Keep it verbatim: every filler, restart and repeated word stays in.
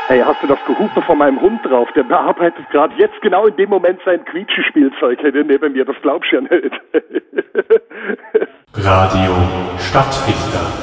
Hey, hast du das Gehupe von meinem Hund drauf? Der bearbeitet gerade jetzt genau in dem Moment sein Quietschespielzeug hier neben mir. Das glaubst du ja nicht. Radio Stadtfilter.